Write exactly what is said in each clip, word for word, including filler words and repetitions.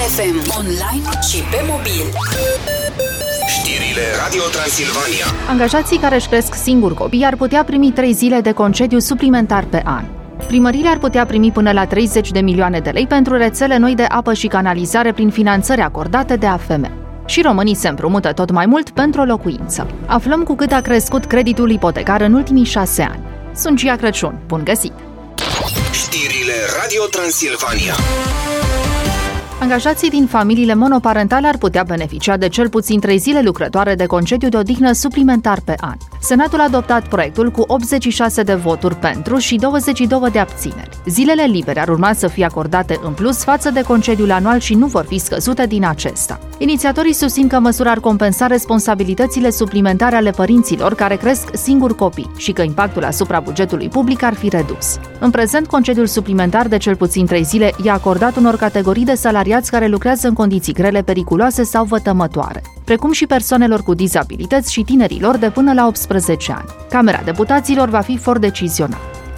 F M, online și pe mobil. Știrile Radio Transilvania. Angajații care își cresc singuri copii ar putea primi trei zile de concediu suplimentar pe an. Primăriile ar putea primi până la treizeci de milioane de lei pentru rețele noi de apă și canalizare prin finanțări acordate de A F M. Și românii se împrumută tot mai mult pentru o locuință. Aflăm cu cât a crescut creditul ipotecar în ultimii șase ani. Sunt Gia Crăciun. Bun găsit! Știrile Radio Transilvania. Angajații din familiile monoparentale ar putea beneficia de cel puțin trei zile lucrătoare de concediu de odihnă suplimentar pe an. Senatul a adoptat proiectul cu optzeci și șase de voturi pentru și douăzeci și două de abțineri. Zilele libere ar urma să fie acordate în plus față de concediul anual și nu vor fi scăzute din acesta. Inițiatorii susțin că măsura ar compensa responsabilitățile suplimentare ale părinților care cresc singuri copii și că impactul asupra bugetului public ar fi redus. În prezent, concediul suplimentar de cel puțin trei zile e acordat unor categorii de salariați care lucrează în condiții grele, periculoase sau vătămătoare, precum și persoanelor cu dizabilități și tinerilor de până la optsprezece ani. Camera Deputaților va fi for decizional.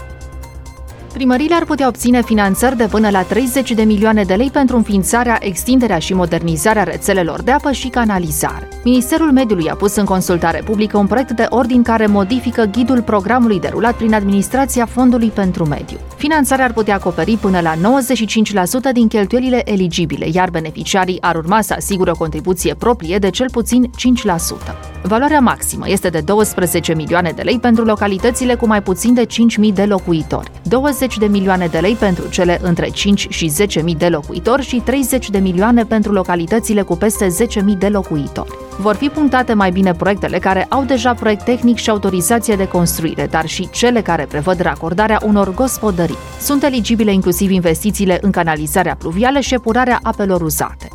Primăriile ar putea obține finanțări de până la treizeci de milioane de lei pentru înființarea, extinderea și modernizarea rețelelor de apă și canalizare. Ministerul Mediului a pus în consultare publică un proiect de ordin care modifică ghidul programului derulat prin administrația Fondului pentru Mediu. Finanțarea ar putea acoperi până la nouăzeci și cinci la sută din cheltuielile eligibile, iar beneficiarii ar urma să asigure o contribuție proprie de cel puțin cinci la sută. Valoarea maximă este de douăsprezece milioane de lei pentru localitățile cu mai puțin de cinci mii de locuitori, douăzeci de milioane de lei pentru cele între cinci și zece mii de locuitori și treizeci de milioane pentru localitățile cu peste zece mii de locuitori. Vor fi punctate mai bine proiectele care au deja proiect tehnic și autorizație de construire, dar și cele care prevăd racordarea unor gospodării. Sunt eligibile inclusiv investițiile în canalizarea pluvială și epurarea apelor uzate.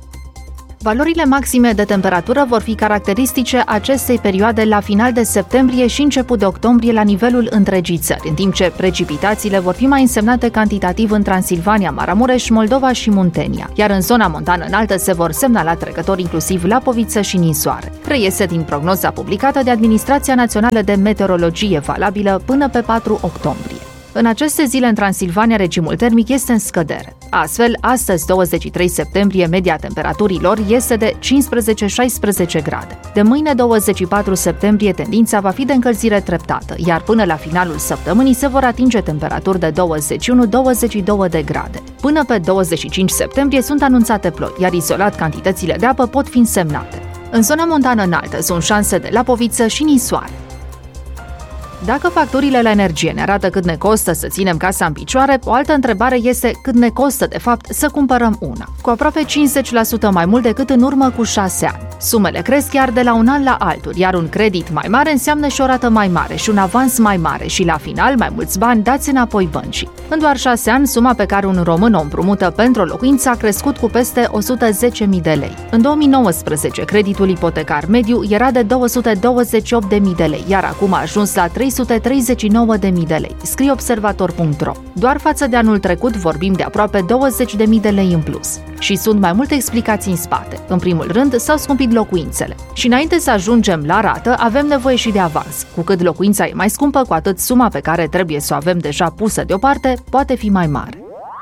Valorile maxime de temperatură vor fi caracteristice acestei perioade la final de septembrie și început de octombrie la nivelul întregii țări, în timp ce precipitațiile vor fi mai însemnate cantitativ în Transilvania, Maramureș, Moldova și Muntenia, iar în zona montană înaltă se vor semnala trecători inclusiv Lapoviță și Ninsoare. Reiese din prognoza publicată de Administrația Națională de Meteorologie valabilă până pe patru octombrie. În aceste zile, în Transilvania, regimul termic este în scădere. Astfel, astăzi, douăzeci și trei septembrie, media temperaturilor este de cincisprezece șaisprezece grade. De mâine, douăzeci și patru septembrie, tendința va fi de încălzire treptată, iar până la finalul săptămânii se vor atinge temperaturi de douăzeci și unu douăzeci și doi de grade. Până pe douăzeci și cinci septembrie sunt anunțate ploi, iar izolat cantitățile de apă pot fi însemnate. În zona montană înaltă sunt șanse de Lapoviță și Ninsoare. Dacă facturile la energie ne arată cât ne costă să ținem casa în picioare, o altă întrebare este cât ne costă, de fapt, să cumpărăm una. Cu aproape cincizeci la sută mai mult decât în urmă cu șase ani. Sumele cresc chiar de la un an la altul, iar un credit mai mare înseamnă și o rată mai mare și un avans mai mare și, la final, mai mulți bani dați înapoi băncii. În doar șase ani, suma pe care un român o împrumută pentru o locuință a crescut cu peste o sută zece mii de lei. În două mii nouăsprezece, creditul ipotecar mediu era de două sute douăzeci și opt de mii de lei, iar acum a ajuns la trei sute treizeci și nouă de mii de lei, scrie observator punct ro. Doar față de anul trecut vorbim de aproape douăzeci de mii de lei în plus. Și sunt mai multe explicații în spate. În primul rând, s-au scumpit locuințele. Și înainte să ajungem la rată, avem nevoie și de avans. Cu cât locuința e mai scumpă, cu atât suma pe care trebuie să o avem deja pusă deoparte poate fi mai mare.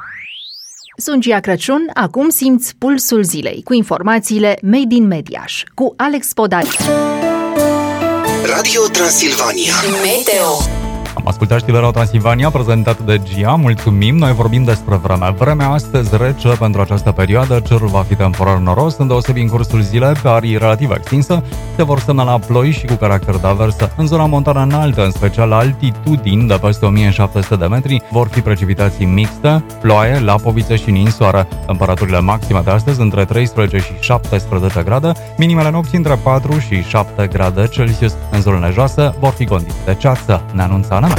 Sunt Gia Crăciun, acum simți pulsul zilei, cu informațiile Made in Mediaș, cu Alex Podaric. Radio Transilvania Meteo. Am ascultat știrile Radio Transilvania, prezentat de Gia, mulțumim. Noi vorbim despre vreme. Vremea astăzi rece pentru această perioadă, cerul va fi temporar noros, îndeosebi în cursul zilei, pe arii relativ extinsă, se vor semnala ploi și cu caracter de averse. În zona montană înaltă, în special la altitudini de peste o mie șapte sute de metri, vor fi precipitații mixte, ploaie, Lapoviță și Ninsoare. Temperaturile maxime de astăzi între treisprezece și șaptesprezece grade, minimele nopții între patru și șapte grade Celsius. În zonele joase vor fi condiții de ceață, ne anunță Ana.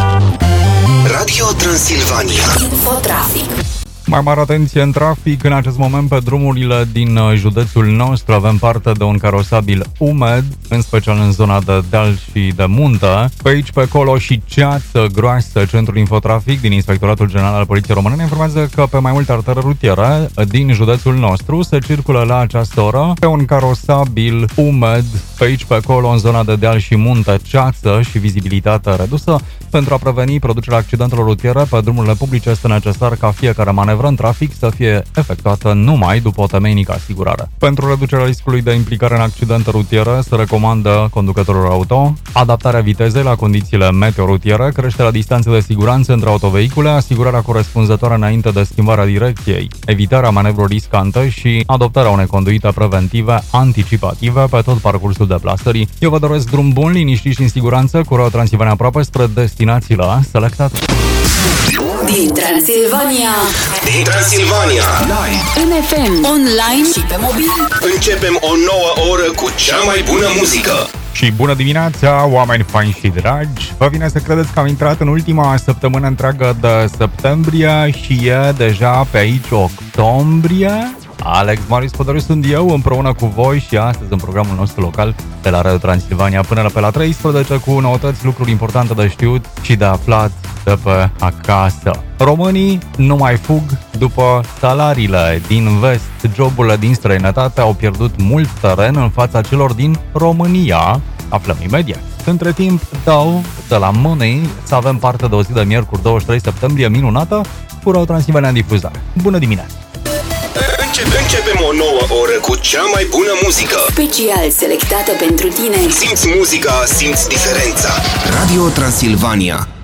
Radio Transilvania Infotrafic. Mai mare atenție în trafic în acest moment pe drumurile din județul nostru. Avem parte de un carosabil umed, în special în zona de deal și de munte. Pe aici, pe acolo și ceață groasă. Centrul Infotrafic din Inspectoratul General al Poliției Române ne informează că pe mai multe artere rutiere din județul nostru se circulă la această oră pe un carosabil umed, pe aici, pe acolo, în zona de deal și munte, ceață și vizibilitate redusă. Pentru a preveni producerea accidentelor rutiere pe drumurile publice este necesar ca fiecare manevră manevră în trafic să fie efectuată numai după o temeinică asigurare. Pentru reducerea riscului de implicare în accidente rutiere se recomandă conducătorilor auto adaptarea vitezei la condițiile meteo-rutiere, creșterea distanței de siguranță între autovehicule, asigurarea corespunzătoare înainte de schimbarea direcției, evitarea manevrelor riscante și adoptarea unei conduite preventive anticipative pe tot parcursul deplasării. Eu vă doresc drum bun, liniștit și în siguranță cu Radio Transilvania aproape spre destinațiile selectate. Din Transilvania, Din Transilvania, live, în F M, online și pe mobil. începem o nouă oră cu cea mai bună muzică. Și bună dimineața, oameni faini și dragi! Vă vine să credeți că am intrat în ultima săptămână întreagă de septembrie și e deja pe aici octombrie? Alex Marius Podăriu sunt eu, împreună cu voi și astăzi în programul nostru local de la Radio Transilvania până la pe la treisprezece cu noutăți, lucruri importante de știut și de aflat de pe acasă. Românii nu mai fug după salariile din vest. Joburile din străinătate au pierdut mult teren în fața celor din România. Aflăm imediat. Între timp, dau de la Money să avem parte de o zi de miercuri douăzeci și trei septembrie minunată cu Radio Transilvania în difuzare. Bună dimineața! Începem o nouă oră cu cea mai bună muzică. Special selectată pentru tine. Simți muzica, simți diferența. Radio Transilvania.